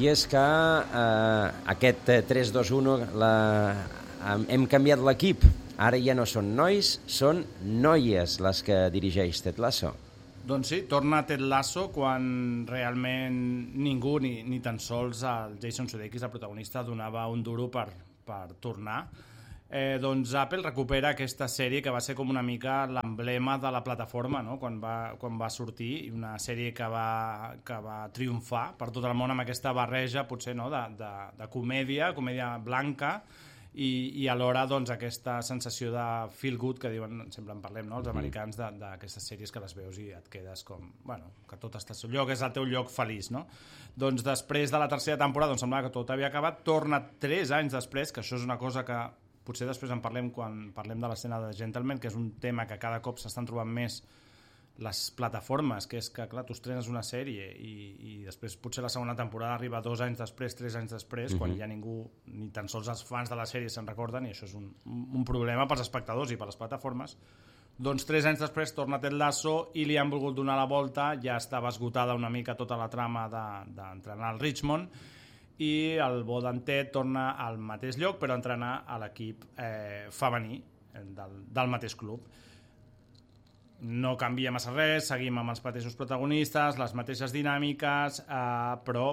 i és que aquest 3-2-1 hem canviat l'equip. Ara ja no són nois, són noies les que dirigeix Ted Lasso. Doncs sí, torna Ted Lasso quan realment ningú, ni tan sols el Jason Sudeikis, el protagonista, donava un duro per tornar. Doncs Apple recupera aquesta sèrie que va ser com una mica l'emblema de la plataforma, no? Quan va sortir, una sèrie que va triomfar per tot el món amb aquesta barreja potser, no? de comèdia blanca, i alhora doncs, aquesta sensació de feel good que diuen, sempre en parlem, no? Els americans, d'aquestes sèries que les veus i et quedes com, bueno, que tot està al seu lloc, és el teu lloc feliç, no? Doncs després de la tercera temporada, doncs semblava que tot havia acabat, torna 3 anys després, que això és una cosa que potser després en parlem quan parlem de l'escena de Gentleman, que és un tema que cada cop s'estan trobant més les plataformes, que és que, clar, tu estrenes una sèrie i després potser la segona temporada arriba 2 anys després, 3 anys després, quan ja ningú, ni tan sols els fans de la sèrie se'n recorden, i això és un problema pels espectadors i per les plataformes. Doncs 3 anys després torna Ted Lasso i li han volgut donar la volta, ja estava esgotada una mica tota la trama d'entrenar al Richmond, i el bo d'en Ted torna al mateix lloc, però entrenar a l'equip femení del mateix club. No canvia massa res, seguim amb els mateixos protagonistes, les mateixes dinàmiques, però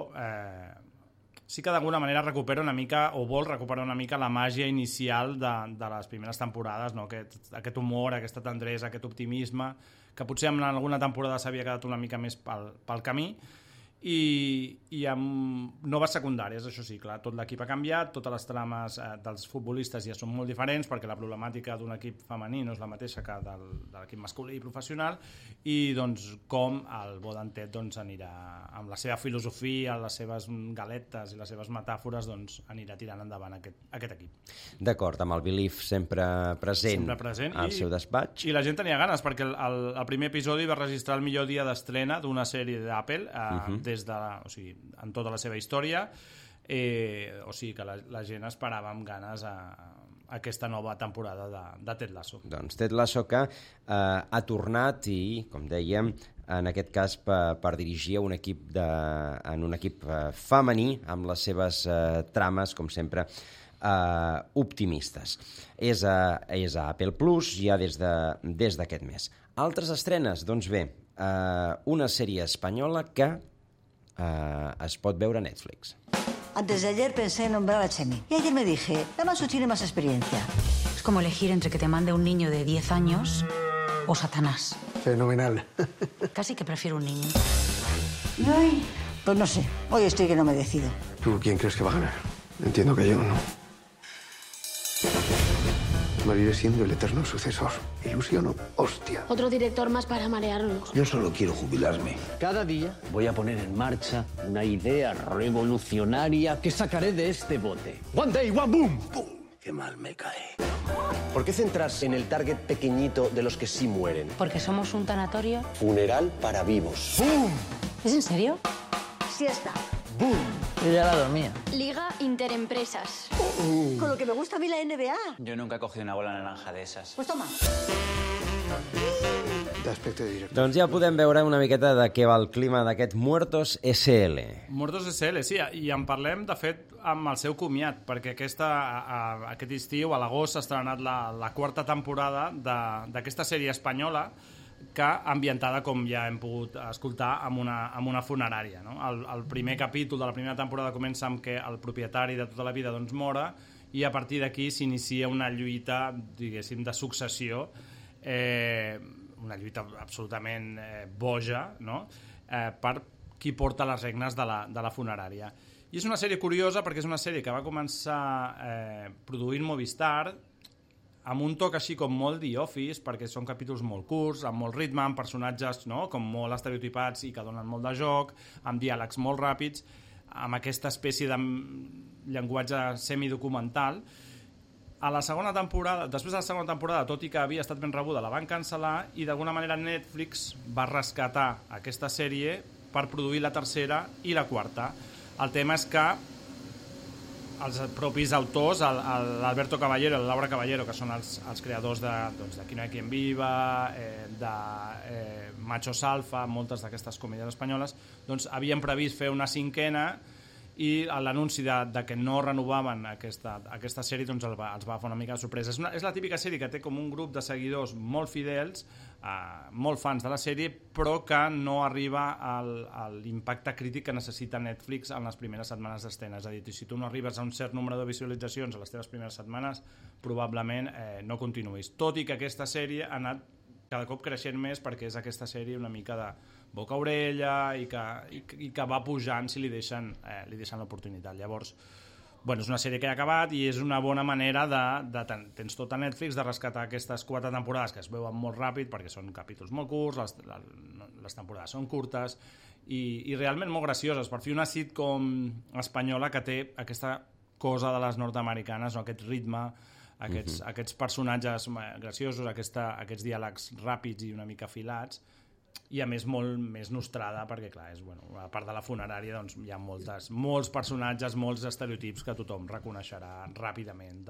sí que d'alguna manera recupera una mica, o vol recuperar una mica la màgia inicial de les primeres temporades, no? Aquest humor, aquesta tendresa, aquest optimisme, que potser en alguna temporada s'havia quedat una mica més pel camí, i amb noves secundàries, això sí, clar, tot l'equip ha canviat, totes les trames dels futbolistes ja són molt diferents, perquè la problemàtica d'un equip femení no és la mateixa que de l'equip masculí i professional, i doncs com el bo d'en Ted doncs, anirà amb la seva filosofia, les seves galetes i les seves metàfores, doncs anirà tirant endavant aquest equip. D'acord, amb el Belief sempre present al seu despatx. I la gent tenia ganes, perquè el primer episodi va registrar el millor dia d'estrena d'una sèrie d'Apple, en tota la seva història, o sigui que la gent esperava amb ganes aquesta nova temporada de Ted Lasso. Doncs Ted Lasso que ha tornat i, com dèiem, en aquest cas per dirigir un equip femení amb les seves trames, com sempre, optimistes. És a Apple Plus ja des d'aquest mes. Altres estrenes, doncs bé, una sèrie espanyola que es pot veure a Netflix. Antes de ayer pensé en nombrar a Chemi. Y ayer me dije, Damaso tiene más experiencia. Es como elegir entre que te mande un niño de 10 años o Satanás. Fenomenal. Casi que prefiero un niño. Ay, pues no sé, hoy estoy que no me decido. ¿Tú quién crees que va a ganar? Entiendo que yo, ¿no? Moriré siendo el eterno sucesor. ¿Ilusión o hostia? Otro director más para marearnos. Yo solo quiero jubilarme. Cada día voy a poner en marcha una idea revolucionaria que sacaré de este bote. One day, one boom. ¡Pum! ¡Qué mal me cae! ¿Por qué centrarse en el target pequeñito de los que sí mueren? Porque somos un tanatorio. Funeral para vivos. ¡Boom! ¿Es en serio? Sí está. ¡Boom! Yo ya la dormía. Liga Interempresas. Con lo que me gusta a mí la NBA. Yo nunca he cogido una bola naranja de esas. Pues toma. D'aspecte de director. Doncs ja podem veure una miqueta de què va el clima d'aquest Muertos SL. Muertos SL, sí, i en parlem, de fet, amb el seu comiat, perquè aquest estiu, a l'agost, s'ha estrenat la quarta temporada d'aquesta sèrie espanyola, que ambientada, com ja hem pogut escoltar, amb una funerària. No? El primer capítol de la primera temporada comença amb que el propietari de tota la vida doncs mora, i a partir d'aquí s'inicia una lluita, diguéssim, de successió, una lluita absolutament boja, no? Per qui porta les regnes de la funerària. I és una sèrie curiosa perquè és una sèrie que va començar produint Movistar, amb un toc així com molt The Office, perquè són capítols molt curts, amb molt ritme, amb personatges, no? Com molt estereotipats i que donen molt de joc, amb diàlegs molt ràpids, amb aquesta espècie de llenguatge semidocumental. A la segona temporada, després de la segona temporada, tot i que havia estat ben rebuda, la van cancel·lar, i d'alguna manera Netflix va rescatar aquesta sèrie per produir la tercera i la quarta. El tema és que els propis autors, l'Alberto Caballero i la Laura Caballero, que són els creadors d'Aquí no hay quien viva, de Machos Alfa, moltes d'aquestes comèdies espanyoles, doncs havien previst fer una cinquena i l'anunci de que no renovaven aquesta sèrie doncs els va fer una mica de sorpresa. És la típica sèrie que té com un grup de seguidors molt fidels, molt fans de la sèrie, però que no arriba a l'impacte crític que necessita Netflix en les primeres setmanes d'estrena. És a dir, si tu no arribes a un cert número de visualitzacions a les teves primeres setmanes, probablement no continuïs. Tot i que aquesta sèrie ha anat cada cop creixent més perquè és aquesta sèrie una mica de boca a orella i que va pujant si li deixen l'oportunitat. Llavors, és una sèrie que ha acabat i és una bona manera tens tot a Netflix, de rescatar aquestes 4 temporades que es veuen molt ràpid perquè són capítols molt curts, les temporades són curtes i realment molt gracioses. Per fi una sitcom espanyola que té aquesta cosa de les nord-americanes, no? Aquest ritme, aquests personatges graciosos, aquests diàlegs ràpids i una mica afilats, i a més molt més nostrada perquè clar, a part de la funerària doncs, hi ha molts personatges, molts estereotips que tothom reconeixerà ràpidament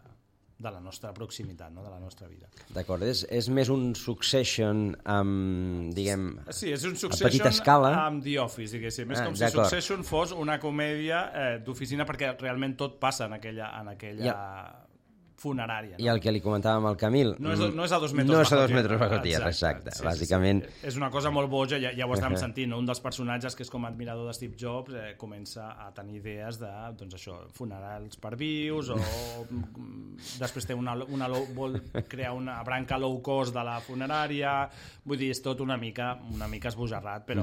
de la nostra proximitat, no? De la nostra vida. D'acord, és més un Succession amb, diguem, sí, és un a petita escala. Amb The Office, diguéssim. És com si Succession fos una comèdia d'oficina perquè realment tot passa en aquella funerària. No? I el que li comentàvem al Camil... No és a 2 metres no és a 2 metres bajo tierra, exacte. Sí, bàsicament... Sí. És una cosa molt boja, ja ho estàvem sentint, no? Un dels personatges, que és com admirador de Steve Jobs, comença a tenir idees de, doncs això, funerals per vius, o després té vol crear una branca low cost de la funerària, vull dir, és tot una mica esbojarrat, però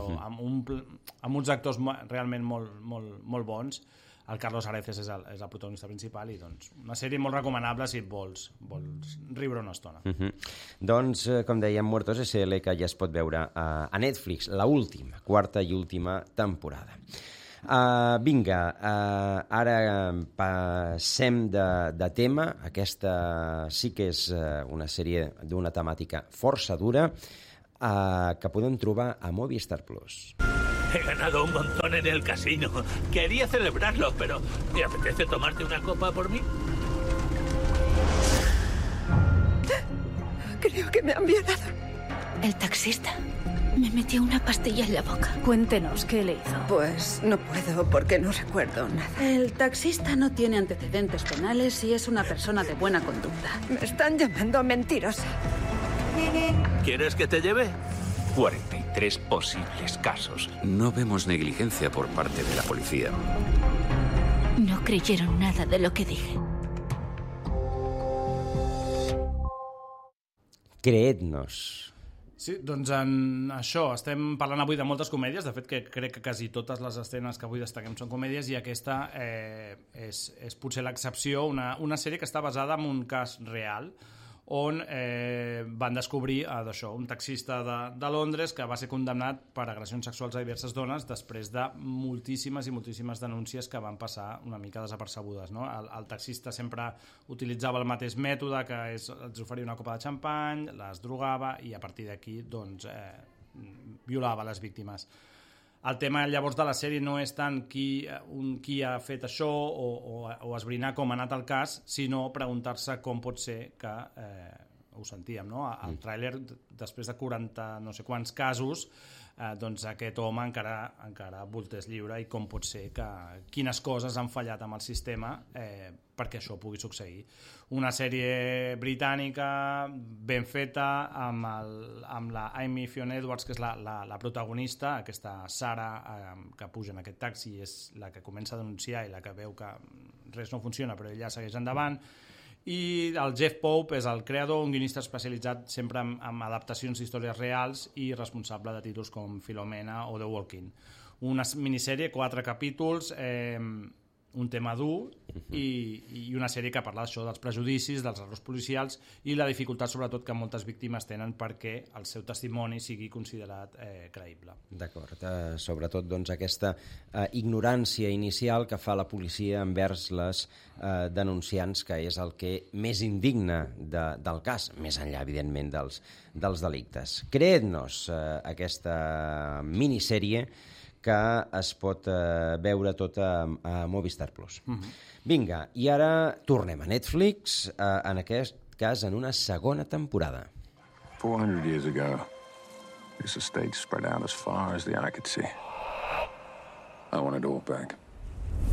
amb uns actors realment molt bons. El Carlos Areces és el protagonista principal i doncs una sèrie molt recomanable si vols riure una estona. Doncs, com dèiem, Muertos S.L., que ja es pot veure a Netflix, la última, 4ª i última temporada. Vinga, ara passem de tema. Aquesta sí que és una sèrie d'una temàtica força dura que podem trobar a Movistar Plus. He ganado un montón en el casino. Quería celebrarlo, pero ¿te apetece tomarte una copa por mí? Creo que me han violado. El taxista me metió una pastilla en la boca. Cuéntenos qué le hizo. Pues no puedo porque no recuerdo nada. El taxista no tiene antecedentes penales y es una persona de buena conducta. Me están llamando mentirosa. ¿Quieres que te lleve? 43 posibles casos. No vemos negligencia por parte de la policía. No creyeron nada de lo que dije. Creed-nos. Sí, doncs en això estem parlant avui de moltes comèdies, de fet que crec que quasi totes les escenes que avui destaquem són comèdies i aquesta és potser l'excepció, una sèrie que està basada en un cas real on van descobrir un taxista de Londres que va ser condemnat per agressions sexuals a diverses dones després de moltíssimes i moltíssimes denúncies que van passar una mica desapercebudes. No? El taxista sempre utilitzava el mateix mètode, que és els oferia una copa de xampany, les drogava i a partir d'aquí doncs, violava les víctimes. El tema llavors de la sèrie no és tant qui ha fet això o esbrinar com ha anat el cas, sinó preguntar-se com pot ser que, ho sentíem, no? El tràiler, després de 40 no sé quants casos, doncs aquest home encara voltés lliure i com pot ser que quines coses han fallat amb el sistema perquè això pugui succeir. Una sèrie britànica ben feta amb la Amy Fiona Edwards, que és la protagonista, aquesta Sara que puja en aquest taxi, és la que comença a denunciar i la que veu que res no funciona però ella segueix endavant. I el Jeff Pope és el creador, un guionista especialitzat sempre en adaptacions d'històries reals i responsable de títols com Filomena o The Walking. Una minissèrie, 4 capítols, un tema dur i una sèrie que parla d'això, dels prejudicis, dels errors policials i la dificultat sobretot que moltes víctimes tenen perquè el seu testimoni sigui considerat creïble. D'acord, sobretot doncs, aquesta ignorància inicial que fa la policia envers les denunciants, que és el que més indigna del cas, més enllà evidentment dels delictes. Creed-nos aquesta minissèrie que es pot veure tota a Movistar Plus. Vinga, i ara tornem a Netflix, en aquest cas en una segona temporada. 400 years ago, this estate spread out as far as the eye could see. I want it all back.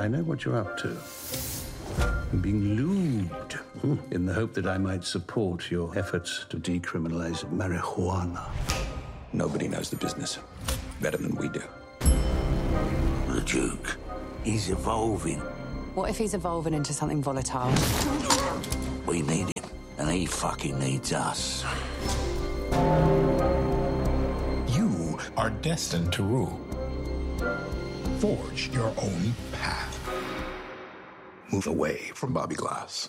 I know what you're up to. I'm being lubed in the hope that I might support your efforts to decriminalize marijuana. Nobody knows the business better than we do. The Duke, he's evolving. What if he's evolving into something volatile? We need him, and he fucking needs us. You are destined to rule. Forge your own path. Move away from Bobby Glass.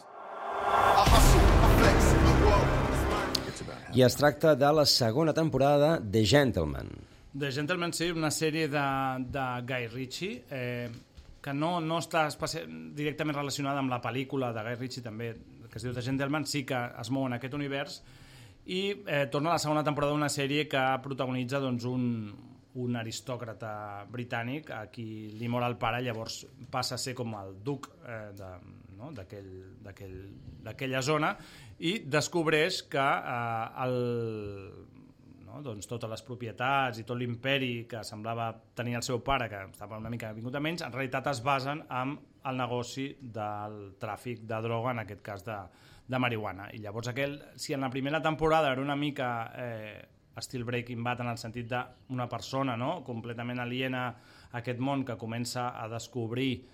I es tracta de la segona temporada de The Gentleman. The Gentleman, sí, una sèrie de Guy Ritchie, que no està directament relacionada amb la pel·lícula de Guy Ritchie, també, que es diu The Gentleman, sí que es mou en aquest univers, i torna a la segona temporada d'una sèrie que protagonitza doncs, un aristòcrata britànic a qui li mor el pare, llavors passa a ser com el duc d'aquella zona, i descobreix que doncs, totes les propietats i tot l'imperi que semblava tenir el seu pare, que estava una mica vingut a menys, en realitat es basen en el negoci del tràfic de droga, en aquest cas de marihuana. I llavors si en la primera temporada era una mica estil Breaking Bad en el sentit d'una persona completament aliena a aquest món que comença a descobrir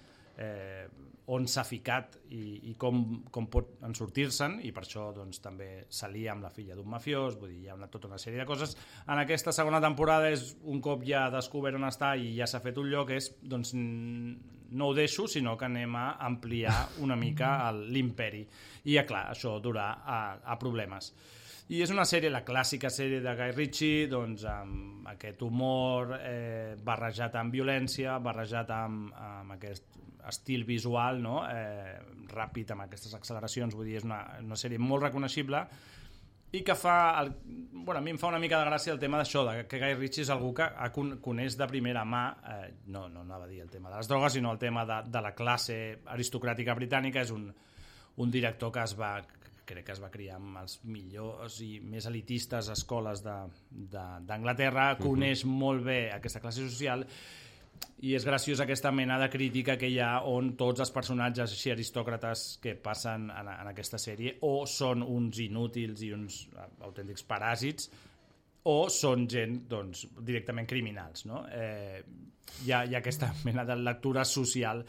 on s'ha ficat i com pot en sortir-se'n, i per això doncs, també s'alia amb la filla d'un mafiós, vull dir, hi ha tota una sèrie de coses. En aquesta segona temporada és un cop ja descobert on està i ja s'ha fet un lloc, és doncs no ho deixo, sinó que anem a ampliar una mica l'imperi. I clar, això durà a problemes. I és una sèrie, la clàssica sèrie de Guy Ritchie, doncs, amb aquest humor barrejat amb violència, barrejat amb aquest estil visual, ràpid, amb aquestes acceleracions, vull dir, és una sèrie molt reconeixible i que a mi em fa una mica de gràcia el tema d'això, que Guy Ritchie és algú que coneix de primera mà, no anava a dir el tema de les drogues, sinó el tema de la classe aristocràtica britànica. És un director que crec que es va criar amb els millors i més elitistes escoles d'Anglaterra, coneix molt bé aquesta classe social, i és graciós aquesta mena de crítica que hi ha on tots els personatges així aristòcrates que passen en aquesta sèrie o són uns inútils i uns autèntics paràsits o són gent doncs, directament criminals. Hi ha aquesta mena de lectura social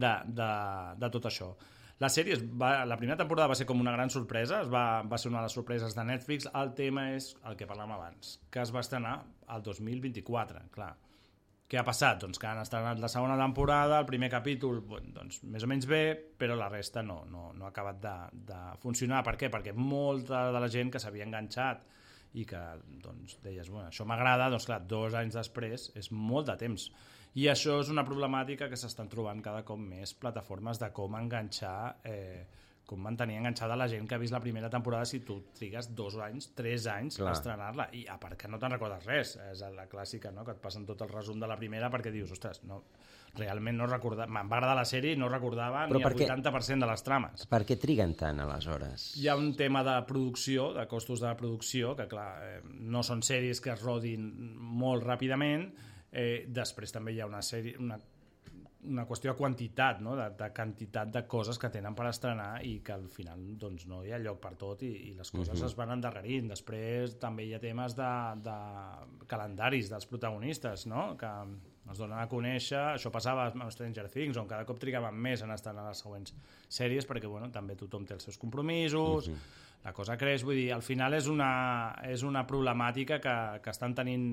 de tot això. La sèrie, la primera temporada va ser com una gran sorpresa, va ser una de les sorpreses de Netflix. El tema és el que parlàvem abans, que es va estrenar el 2024, clar. Què ha passat? Doncs que han estrenat la segona temporada, el primer capítol doncs, més o menys bé, però la resta no ha acabat de funcionar. Per què? Perquè molta de la gent que s'havia enganxat i que doncs, deies, bueno, això m'agrada, doncs clar, 2 anys després és molt de temps. I això és una problemàtica que s'estan trobant cada cop més plataformes de com enganxar, com mantenir enganxada la gent que ha vist la primera temporada si tu trigues 2 anys, 3 anys a estrenar-la. I a part que no te'n recordes res, és la clàssica, que et passen tot el resum de la primera perquè dius, ostres, realment no recordava, me'n va agradar la sèrie i no recordava ni el 80% de les trames. Per què triguen tant, aleshores? Hi ha un tema de producció, de costos de producció, que clar, no són sèries que es rodin molt ràpidament. Després també hi ha una qüestió de quantitat, de quantitat de coses que tenen per estrenar i que al final doncs, no hi ha lloc per tot i les coses es van endarrerint. Després també hi ha temes de calendaris dels protagonistes, que es donen a conèixer. Això passava amb Stranger Things, on cada cop trigaven més en estrenar les següents sèries perquè també tothom té els seus compromisos, la cosa creix. Vull dir, al final és una problemàtica que estan tenint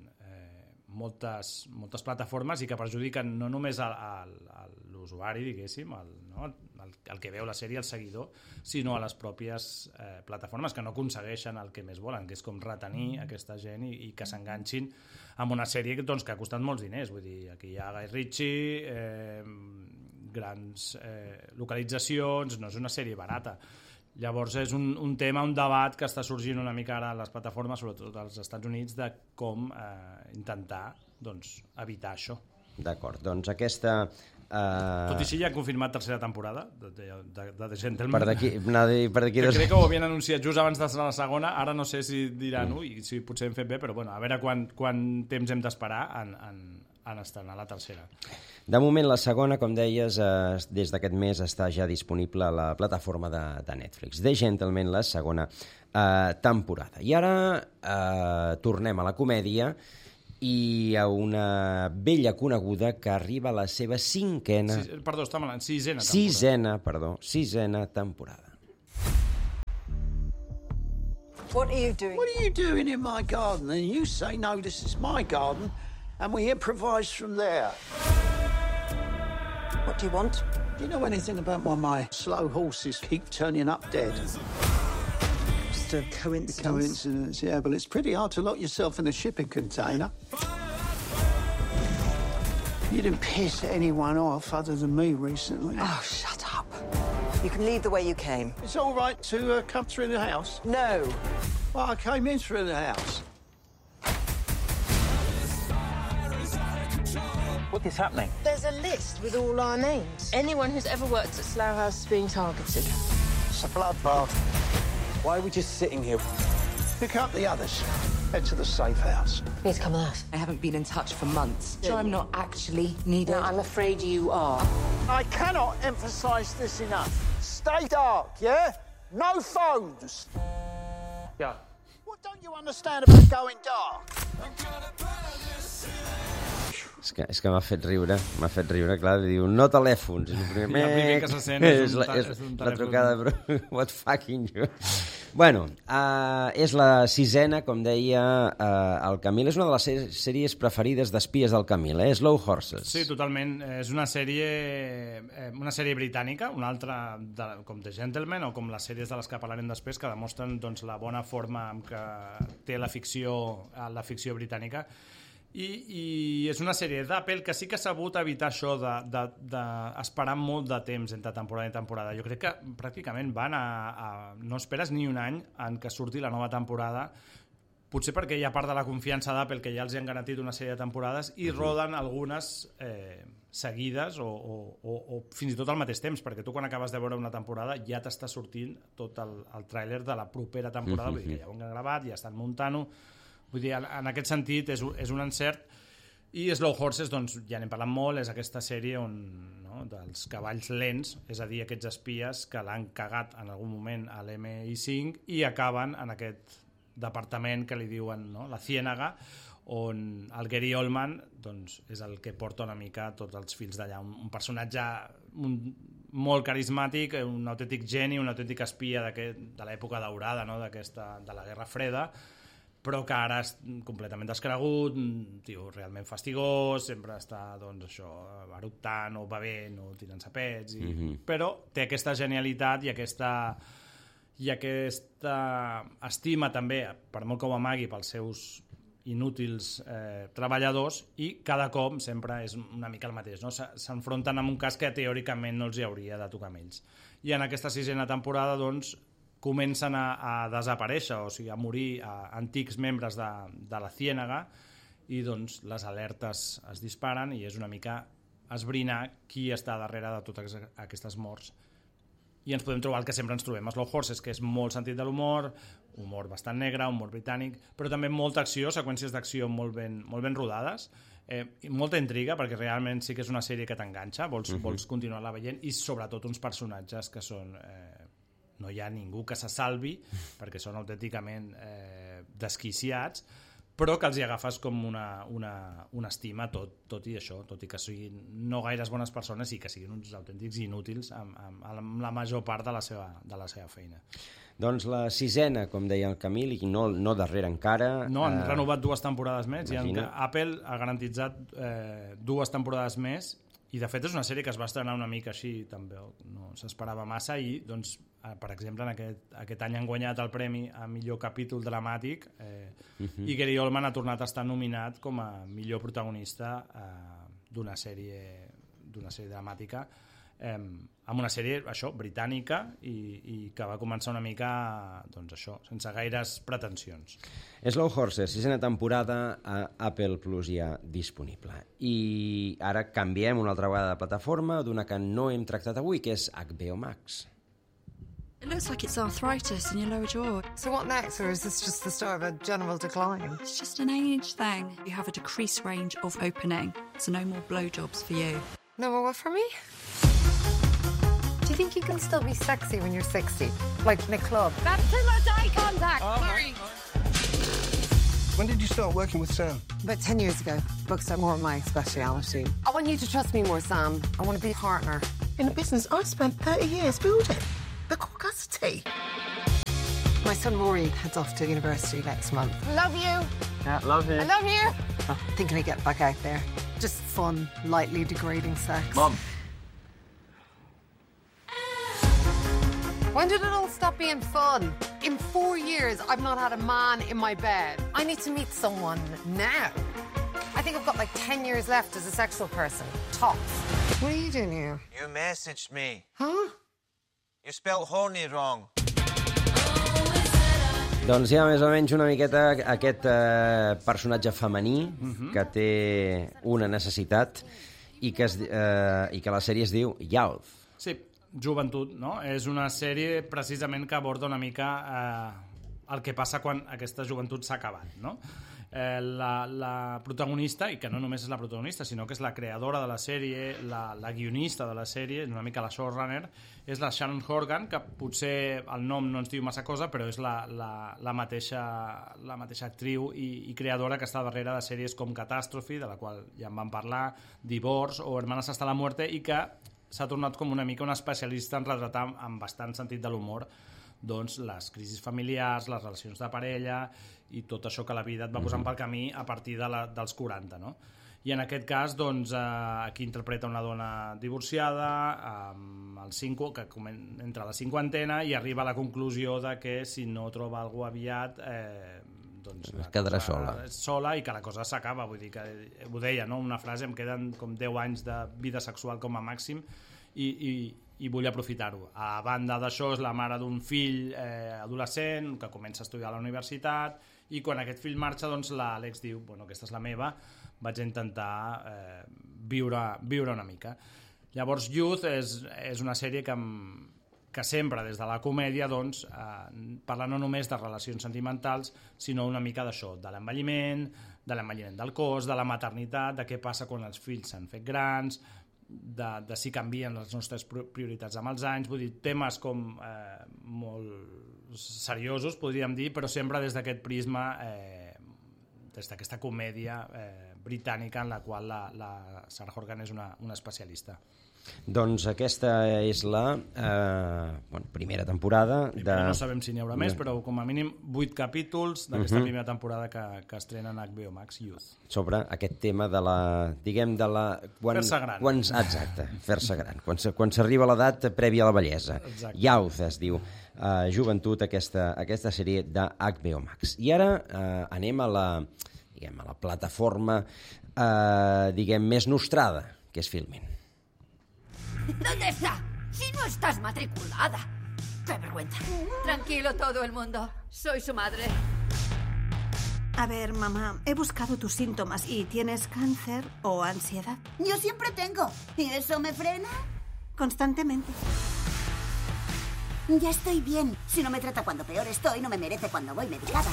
moltes plataformes i que perjudiquen no només l'usuari, diguéssim, el que veu la sèrie, el seguidor, sinó a les pròpies plataformes que no aconsegueixen el que més volen, que és com retenir aquesta gent i que s'enganxin amb una sèrie que ha costat molts diners. Vull dir, aquí hi ha Guy Ritchie, grans localitzacions, no és una sèrie barata. Llavors és un tema, un debat que està sorgint una mica ara a les plataformes, sobretot als Estats Units, de com intentar evitar això. D'acord, doncs aquesta... Tot i així ja han confirmat tercera temporada de The Gentleman. Per d'aquí que crec que ho havien anunciat just abans de la segona, ara no sé si diran, si potser hem fet bé, però bueno, a veure quant temps hem d'esperar en en estrenar la tercera. De moment, la segona, com deies, des d'aquest mes està ja disponible a la plataforma de Netflix. The Gentleman, la segona temporada. I ara tornem a la comèdia i a una vella coneguda que arriba a la seva cinquena... Perdó, està malament, sisena temporada. Sisena temporada. What are you doing? What are you doing in my garden? And you say, no, this is my garden, and we improvise from there. What do you want? Do you know anything about why my slow horses keep turning up dead? Just a coincidence. Coincidence, yeah, but it's pretty hard to lock yourself in a shipping container. You didn't piss anyone off other than me recently. Oh, shut up. You can leave the way you came. It's all right to come through the house? No. Well, I came in through the house. What is happening? There's a list with all our names. Anyone who's ever worked at Slough House is being targeted. It's a bloodbath. Why are we just sitting here? Pick up the others. Head to the safe house. You need to come with us. I haven't been in touch for months. So I'm not actually needed. No, I'm afraid you are. I cannot emphasize this enough. Stay dark, yeah? No phones. Yeah. What don't you understand about going dark? És que m'ha fet riure, clar, li diu, no telèfons. I el primer que se sent és un telèfon. La trucada, però what fucking you. Bueno, és la sisena, com deia el Camil, és una de les sèries preferides d'espies del Camil, Slow Horses. Sí, totalment. És una sèrie britànica, una altra com The Gentleman o com les sèries de les que parlarem després, que demostren doncs, la bona forma amb què té la ficció britànica. I és una sèrie d'Apple que sí que ha sabut evitar això d'esperar molt de temps entre temporada i temporada. Jo crec que pràcticament van no esperes ni un any en què surti la nova temporada, potser perquè hi ha part de la confiança d'Apple que ja els han garantit una sèrie de temporades i roden algunes seguides o fins i tot al mateix temps, perquè tu quan acabes de veure una temporada ja t'està sortint tot el tràiler de la propera temporada, vull dir que ja ho han gravat, ja estan muntant-ho. Vull dir, en aquest sentit és un encert. I Slow Horses, doncs, ja n'hem parlat molt, és aquesta sèrie dels cavalls lents, és a dir, aquests espies que l'han cagat en algun moment a l'MI5 i acaben en aquest departament que li diuen la Ciénaga, on el Gary Oldman doncs, és el que porta una mica tots els fils d'allà. Un personatge molt carismàtic, un autèntic geni, un autèntic espia de l'època daurada, de la Guerra Freda, però que ara és completament descregut, un tio realment fastigós, sempre està, doncs, això, eructant o bevent o tirant-se pets, però té aquesta genialitat i aquesta estima també, per molt que ho amagui pels seus inútils treballadors, i cada cop sempre és una mica el mateix, no? S'enfronten amb un cas que teòricament no els hi hauria de tocar amb ells. I en aquesta sisena temporada, doncs, comencen a desaparèixer, o sigui, a morir antics membres de la Ciénaga, i doncs les alertes es disparen i és una mica esbrinar qui està darrere de totes aquestes morts. I ens podem trobar el que sempre ens trobem a Slow Horses, que és molt sentit de l'humor, humor bastant negre, humor britànic, però també molta acció, seqüències d'acció molt ben rodades, i molta intriga, perquè realment sí que és una sèrie que t'enganxa, vols continuar-la veient, i sobretot uns personatges que són... no hi ha ningú que se salvi, perquè són autènticament desquiciats, però que els hi agafes com una estima, tot i això, tot i que siguin no gaires bones persones i que siguin uns autèntics inútils amb la major part de la seva feina. Doncs la sisena, com deia el Camil, i no darrere encara... No, han renovat 2 temporades més, Apple ha garantitzat 2 temporades més, i de fet és una sèrie que es va estrenar una mica així, també no s'esperava massa, i doncs, per exemple, en aquest any han guanyat el premi a millor capítol dramàtic, i Gary Oldman ha tornat a estar nominat com a millor protagonista d'una sèrie dramàtica, amb una sèrie, això, britànica, i que va començar una mica, doncs això, sense gaires pretensions. Slow Horses, sisena temporada a Apple Plus ja disponible. I ara canviem una altra vegada de plataforma, d'una que no hem tractat avui, que és HBO Max. It looks like it's arthritis in your lower jaw. So what next, or is this just the start of a general decline? It's just an age thing. You have a decreased range of opening, so no more blowjobs for you. No more what for me? Do you think you can still be sexy when you're 60? Like in a club? That's too much eye contact. Sorry. When did you start working with Sam? About 10 years ago. Books are more my speciality. I want you to trust me more, Sam. I want to be a partner. In a business I spent 30 years building. The caucasity. My son Rory heads off to university next month. Love you. Yeah, love you. I love you. Thinking of getting back out there. Just fun, lightly degrading sex. Mom. When did it all stop being fun? In 4 years, I've not had a man in my bed. I need to meet someone now. I think I've got like 10 years left as a sexual person. Tops. What are you doing here? You messaged me. Huh? You spelled horny wrong. Doncs hi ha més o menys una miqueta aquest personatge femení que té una necessitat i que la sèrie es diu Youth. Sí, joventut, no? És una sèrie precisament que aborda una mica el que passa quan aquesta joventut s'ha acabat, no? La protagonista, i que no només és la protagonista, sinó que és la creadora de la sèrie, la guionista de la sèrie, una mica la showrunner, és la Sharon Horgan, que potser el nom no ens diu massa cosa, però és la mateixa actriu i creadora que està darrere de sèries com Catastrophe, de la qual ja en vam parlar, Divorce o Hermanas hasta la muerte, i que s'ha tornat com una mica una especialista en retratar amb bastant sentit de l'humor doncs les crisis familiars, les relacions de parella i tot això que la vida et va posant pel camí a partir dels 40, no? I en aquest cas, doncs, aquí interpreta una dona divorciada, que entra a la cinquantena i arriba a la conclusió de que si no troba algú aviat doncs es quedarà sola i que la cosa s'acaba, vull dir que ho deia, no? Una frase, em queden com 10 anys de vida sexual com a màxim i vull aprofitar-ho. A banda d'això és la mare d'un fill adolescent que comença a estudiar a la universitat i quan aquest fill marxa, doncs l'Àlex diu, bueno, aquesta és la meva, vaig a intentar viure una mica. Llavors Youth és una sèrie que sempre des de la comèdia doncs, parla no només de relacions sentimentals, sinó una mica d'això, de l'envelliment del cos, de la maternitat, de què passa quan els fills s'han fet grans, de si canvien les nostres prioritats amb els anys, vull dir, temes com molt seriosos, podríem dir, però sempre des d'aquest prisma, des d'aquesta comèdia britànica en la qual la Sarah Horgan és una especialista. Doncs aquesta és la primera temporada. No sabem si n'hi haurà més, però com a mínim 8 capítols d'aquesta primera temporada que estrena en HBO Max, Youth. Sobre aquest tema de la... Fer-se gran. Exacte, fer-se gran. Quan s'arriba a l'edat prèvia a la bellesa. Exacte. Youth es diu Joventut, aquesta sèrie de HBO Max. I ara anem a la plataforma més nostrada, que és Filmin. ¿Dónde está? Si no estás matriculada. ¡Qué vergüenza! Tranquilo todo el mundo. Soy su madre. A ver, mamá, he buscado tus síntomas y ¿tienes cáncer o ansiedad? Yo siempre tengo. ¿Y eso me frena? Constantemente. Ya estoy bien. Si no me trata cuando peor estoy, no me merece cuando voy medicada.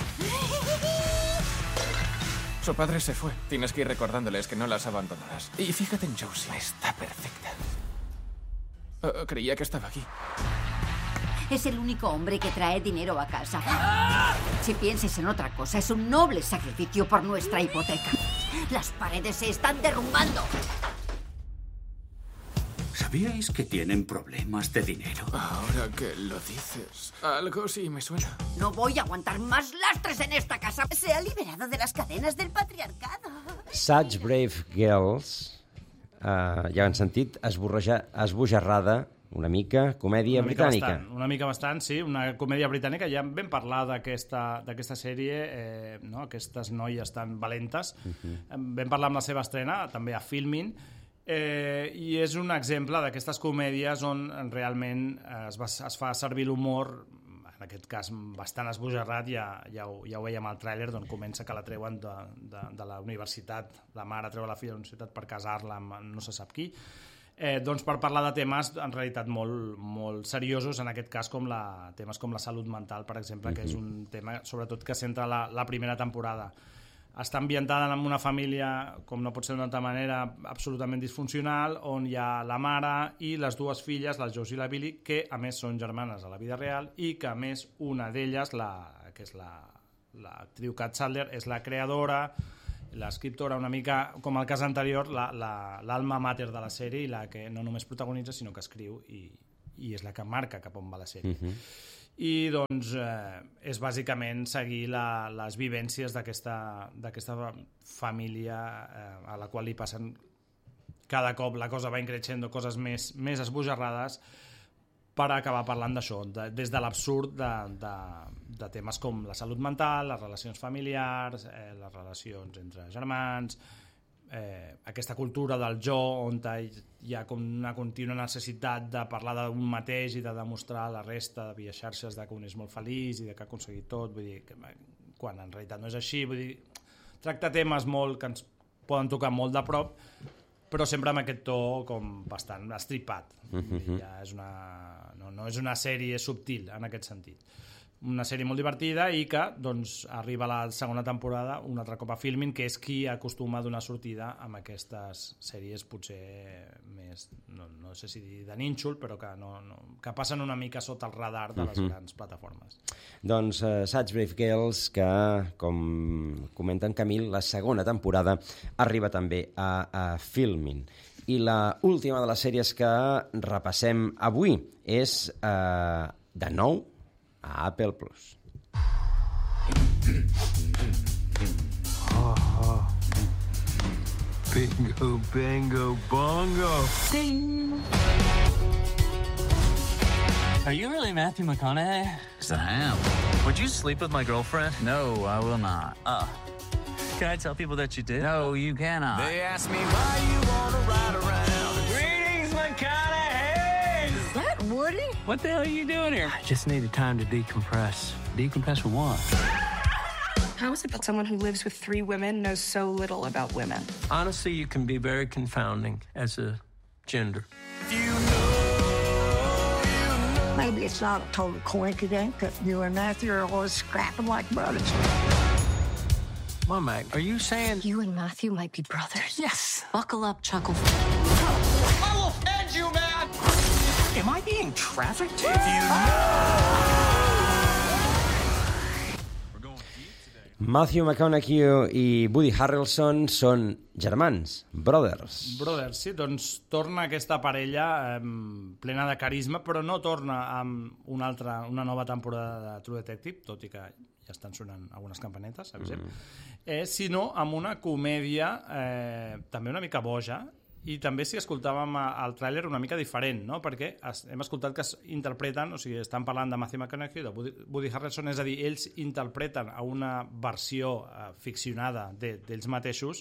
Su padre se fue. Tienes que ir recordándoles que no las abandonarás. Y fíjate en Josie. Está perfecta. Creía que estaba aquí. Es el único hombre que trae dinero a casa. Si pienses en otra cosa, es un noble sacrificio por nuestra hipoteca. Las paredes se están derrumbando. ¿Sabíais que tienen problemas de dinero? Ahora que lo dices, algo sí me suena. No voy a aguantar más lastres en esta casa. Se ha liberado de las cadenas del patriarcado. Such Brave Girls, ja han sentit, esbojarrada, una mica, comèdia britànica. Una mica bastant, sí, una comèdia britànica. Ja vam parlar d'aquesta sèrie, no? Aquestes noies tan valentes. Vam parlar amb la seva estrena, també a Filmin, i és un exemple d'aquestes comèdies on realment es fa servir l'humor, en aquest cas bastant esbojarrat, ja ho veiem al tràiler, d'on comença que la treuen de la universitat, la mare treu la filla de la universitat per casar-la amb no se sap qui. doncs per parlar de temes en realitat molt seriosos, en aquest cas temes com la salut mental, per exemple, que és un tema sobretot que centra la primera temporada. Està ambientada en una família, com no pot ser d'una altra manera, absolutament disfuncional, on hi ha la mare i les dues filles, la Josie i la Billie, que a més són germanes a la vida real i que a més una d'elles, que és l'actriu Kat Sadler, és la creadora, l'escriptora, una mica com el cas anterior, l'alma mater de la sèrie i la que no només protagonitza sinó que escriu i és la que marca cap on va la sèrie. I doncs és bàsicament seguir les vivències d'aquesta família a la qual li passen cada cop la cosa va increixent coses més esbojarrades, per acabar parlant d'això, des de l'absurd de temes com la salut mental, les relacions familiars, les relacions entre germans, aquesta cultura del jo on hi ha com una contínua necessitat de parlar d'un mateix i de demostrar a la resta via xarxes que un és molt feliç i que ha aconseguit tot, vull dir, quan en realitat no és així, vull dir, tracta temes que ens poden tocar molt de prop, però sempre amb aquest to com bastant estripat. Ja no és una sèrie subtil en aquest sentit. Una sèrie molt divertida i que doncs, arriba a la segona temporada un altre cop a Filmin, que és qui acostuma a donar sortida amb aquestes sèries potser més, no sé si dir de nínxol, però que passen una mica sota el radar de les grans plataformes. Doncs Such Brave Girls, que com comenta en Camil, la segona temporada arriba també a Filmin. I l'última de les sèries que repassem avui és de nou a Apple Plus. Bingo, bango, bongo. Ding! Are you really Matthew McConaughey? Yes, I am. Would you sleep with my girlfriend? No, I will not. Can I tell people that you did? No, you cannot. They ask me why you want to ride around. Greetings, McConaughey! Is that Woody? What the hell are you doing here? I just needed time to decompress. Decompress for what? How is it that someone who lives with 3 women knows so little about women? Honestly, you can be very confounding as a gender. Maybe it's not a total coincidence that you and Matthew are always scrapping like brothers. Mom, Mac, are you saying... You and Matthew might be brothers? Yes. Buckle up, Chuckle. I will end you, man! Am I being trafficked? Matthew McConaughey i Woody Harrelson són germans, brothers. Brothers, sí, doncs torna aquesta parella plena de carisma, però no torna amb una nova temporada de True Detective, tot i que ja estan sonant algunes campanetes, sinó amb una comèdia també una mica boja, i també si escoltàvem el tràiler una mica diferent, no? Perquè hem escoltat que interpreten, o sigui, estan parlant de Matthew McConaughey i de Woody Harrelson, és a dir, ells interpreten a una versió ficcionada d'ells mateixos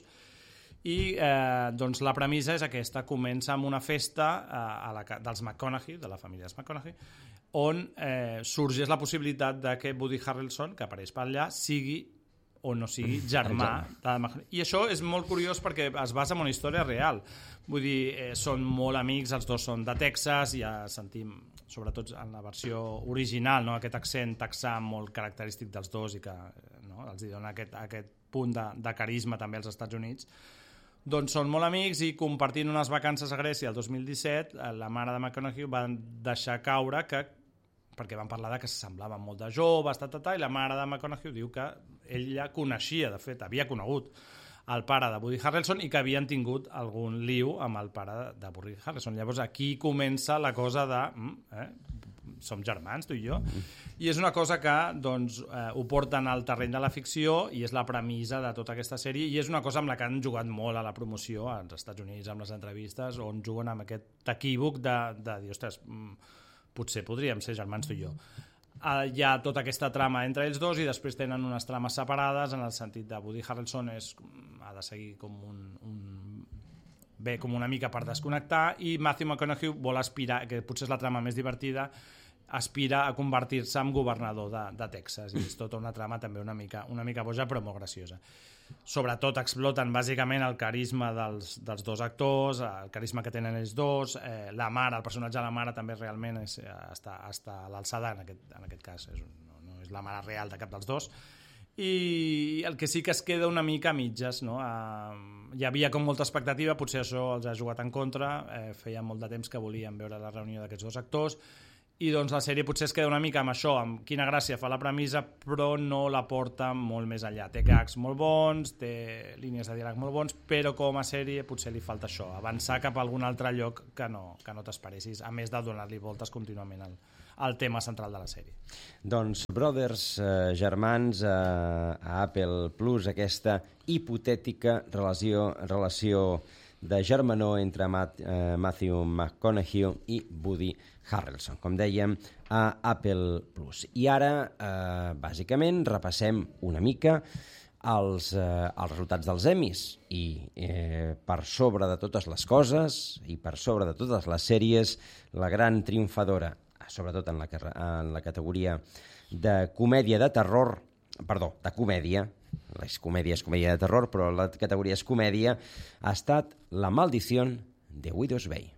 i doncs la premissa és aquesta, comença amb una festa dels McConaughey, de la família McConaughey, on sorgeix la possibilitat de que Woody Harrelson, que apareix per allà, sigui o no sigui germà. I això és molt curiós perquè es basa en una història real. Vull dir, són molt amics, els dos són de Texas, ja sentim, sobretot en la versió original, aquest accent texà molt característic dels dos i que els dona aquest punt de carisma també als Estats Units. Doncs són molt amics i compartint unes vacances a Grècia el 2017, la mare de McConaughey va deixar caure perquè van parlar que semblaven molt de joves, i la mare de McConaughey diu que ella coneixia, de fet, havia conegut el pare de Woody Harrelson i que havien tingut algun liu amb el pare de Woody Harrelson. Llavors aquí comença la cosa de som germans, tu i jo, i és una cosa que doncs, ho porten al terreny de la ficció i és la premissa de tota aquesta sèrie i és una cosa amb la que han jugat molt a la promoció als Estats Units, amb les entrevistes, on juguen amb aquest equívoc de dir, ostres, potser podríem ser germans tu i jo. Hi ha tota aquesta trama entre ells dos i després tenen unes trames separades en el sentit de Woody Harrelson ha de seguir com com una mica per desconnectar i Matthew McConaughey vol aspirar, que potser és la trama més divertida, aspira a convertir-se en governador de Texas, i és tota una trama també una mica boja, però molt graciosa. Sobretot exploten bàsicament el carisma dels dos actors, el carisma que tenen ells dos, la mare, el personatge de la mare també realment està a l'alçada en aquest cas, no és la mare real de cap dels dos, i el que sí que es queda una mica a mitges, no? Hi havia com molta expectativa, potser això els ha jugat en contra, feia molt de temps que volien veure la reunió d'aquests dos actors, i doncs la sèrie potser es queda una mica amb això, amb quina gràcia fa la premissa, però no la porta molt més enllà. Té gags molt bons, té línies de diàleg molt bons, però com a sèrie potser li falta això, avançar cap a algun altre lloc que no t'esperessis, a més de donar-li voltes contínuament al tema central de la sèrie. Doncs Brothers, germans, a Apple Plus, aquesta hipotètica relació de germanor entre Matthew McConaughey i Woody Harrelson, com dèiem, a Apple Plus. I ara, bàsicament, repassem una mica els resultats dels Emmys i per sobre de totes les coses i per sobre de totes les sèries, la gran triomfadora, sobretot en la categoria de comèdia de terror, perdó, de comèdia, és comèdia de terror, però la categoria és comèdia, ha estat La maldición de Widow's Bay.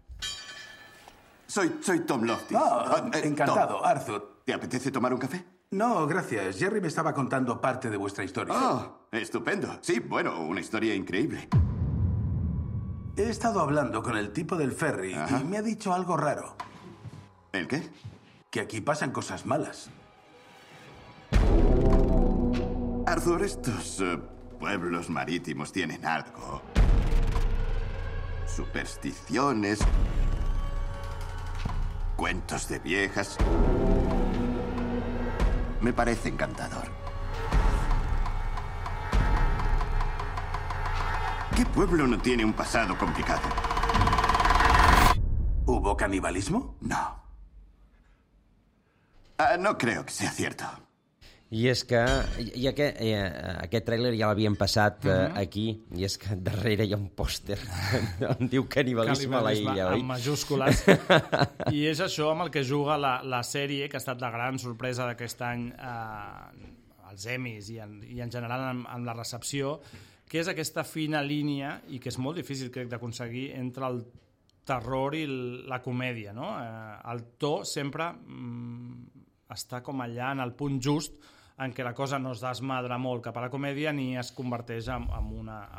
Soy Tom Loftis. Encantado, Tom. Arthur. ¿Te apetece tomar un café? No, gracias. Jerry me estaba contando parte de vuestra historia. Estupendo. Sí, bueno, una historia increíble. He estado hablando con el tipo del ferry y me ha dicho algo raro. ¿El qué? Que aquí pasan cosas malas. Arthur, estos pueblos marítimos tienen algo. Supersticiones, cuentos de viejas. Me parece encantador. ¿Qué pueblo no tiene un pasado complicado? ¿Hubo canibalismo? No. No creo que sea cierto. I és que aquest tràiler ja l'havien passat aquí, i és que darrere hi ha un pòster on diu canibalisme a la illa, oi? En majúscules. I és això amb el que juga la sèrie, que ha estat la gran sorpresa d'aquest any als Emmys i en general en la recepció, que és aquesta fina línia, i que és molt difícil, crec, d'aconseguir entre el terror i la comèdia, no? El to sempre està com allà en el punt just en què la cosa no es desmadra molt cap a la comèdia ni es converteix en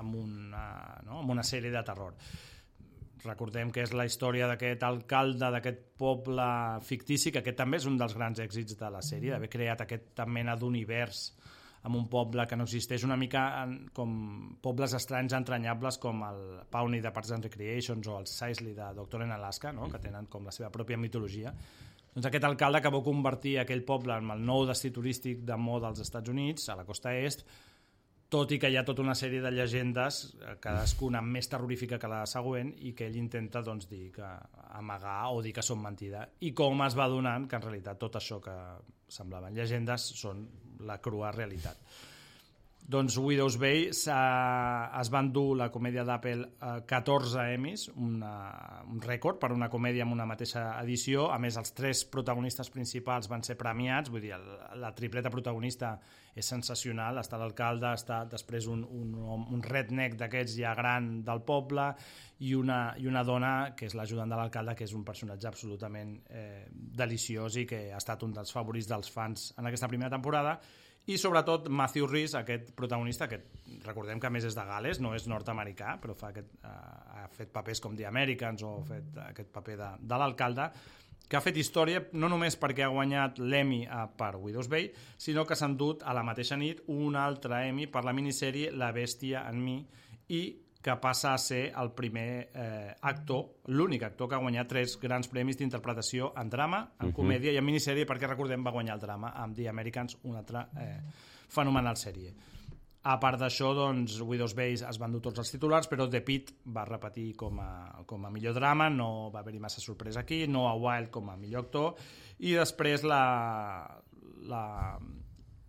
una sèrie de terror. Recordem que és la història d'aquest alcalde d'aquest poble fictici, que aquest també és un dels grans èxits de la sèrie, d'haver creat aquesta mena d'univers en un poble que no existeix, una mica com pobles estranys entranyables com el Pawnee de Parks and Recreations o el Sisley de Doctor en Alaska, no? Que tenen com la seva pròpia mitologia. Doncs aquest alcalde que va convertir aquell poble en el nou destí turístic de moda als Estats Units, a la costa est, tot i que hi ha tota una sèrie de llegendes, cadascuna més terrorífica que la següent, i que ell intenta dir que amagar o dir que són mentida. I com es va donant que en realitat tot això que semblaven llegendes són la crua realitat. Doncs Widow's Bay es va endur la comèdia d'Apple 14 Emmys, un rècord per una comèdia amb una mateixa edició. A més, els 3 protagonistes principals van ser premiats, vull dir, la tripleta protagonista és sensacional. Està l'alcalde, està després un redneck d'aquests ja gran del poble i una dona que és l'ajudant de l'alcalde, que és un personatge absolutament deliciós i que ha estat un dels favorits dels fans en aquesta primera temporada. I sobretot Matthew Rhys, aquest protagonista, que recordem que a més és de Gal·les, no és nord-americà, però ha fet papers com The Americans o ha fet aquest paper de l'alcalde, que ha fet història no només perquè ha guanyat l'Emmy per Widow's Bay, sinó que s'ha endut a la mateixa nit un altre Emmy per la minissèrie La bèstia en mi, i que passa a ser el primer actor, l'únic actor que ha guanyat 3 grans premis d'interpretació en drama, en comèdia i en minissèrie, perquè recordem va guanyar el drama amb The Americans, una altra fenomenal sèrie. A part d'això, doncs, Widow's Bay es van dur tots els titulars, però The Pitt va repetir com a millor drama, no va haver-hi massa sorpresa aquí, Noah Wilde com a millor actor, i després la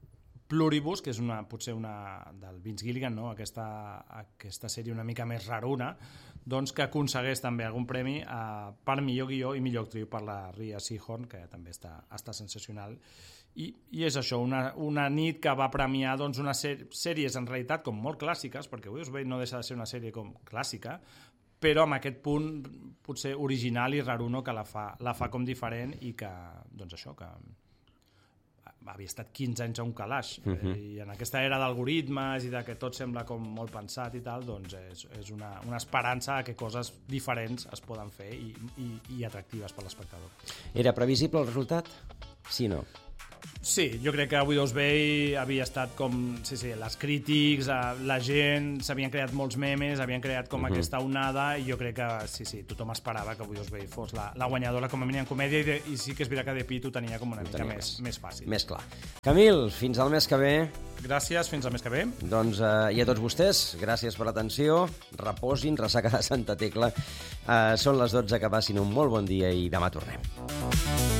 Pluribus, que és potser una del Vince Gilligan, no? Aquesta sèrie una mica més raruna, doncs que aconsegueix també algun premi per millor guió i millor actriu per la Rhea Seehorn, que també està sensacional. I és això, una nit que va premiar doncs, unes sèries en realitat com molt clàssiques, perquè Wheels Bay no deixa de ser una sèrie com clàssica, però amb aquest punt potser original i raruno que la fa com diferent i que, doncs això, que havia estat 15 anys a un calaix i en aquesta era d'algoritmes i que tot sembla com molt pensat i tal, doncs és una esperança que coses diferents es poden fer i atractives per l'espectador. Era previsible el resultat? Sí, no? Sí, jo crec que Widow's Bay havia estat com... Sí, les crítics, la gent, s'havien creat molts memes, havien creat com aquesta onada i jo crec que sí, tothom esperava que Widow's Bay fos la guanyadora com a mínim en comèdia i sí que és veritat que De Pitt ho tenia com una mica més fàcil. Més clar. Camil, fins al mes que ve. Gràcies, fins al mes que ve. Doncs i a tots vostès, gràcies per l'atenció. Reposin, ressaca de Santa Tecla. Són les 12, que passin un molt bon dia i demà tornem.